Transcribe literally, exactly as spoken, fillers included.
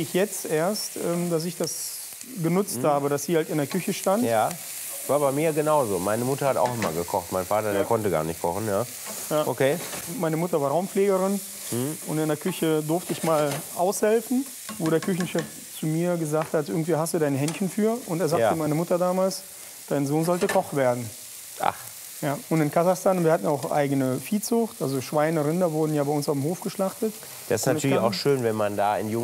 Ich jetzt erst, ähm, dass ich das genutzt mhm. habe, dass sie halt in der Küche stand. Ja, war bei mir genauso. Meine Mutter hat auch immer gekocht. Mein Vater, der ja. konnte gar nicht kochen. Ja. Ja. Okay. Meine Mutter war Raumpflegerin mhm. und in der Küche durfte ich mal aushelfen, wo der Küchenchef zu mir gesagt hat, irgendwie hast du dein Händchen für. Und er sagte, ja. meine Mutter damals, dein Sohn sollte Koch werden. Ach. Ja, und in Kasachstan, wir hatten auch eigene Viehzucht, also Schweine, Rinder wurden ja bei uns auf dem Hof geschlachtet. Das ist natürlich auch schön, wenn man da in jungen